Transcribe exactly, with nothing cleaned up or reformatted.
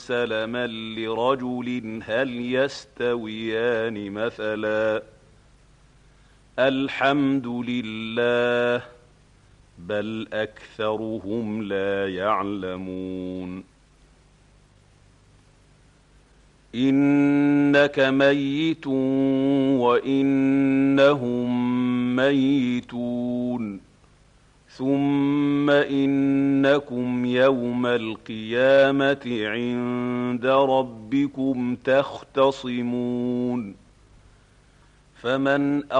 سلما لرجل هل يستويان مثلا الحمد لله بل أكثرهم لا يعلمون إنك ميت وإنهم ميتون ثم إنكم يوم القيامة عند ربكم تختصمون فمن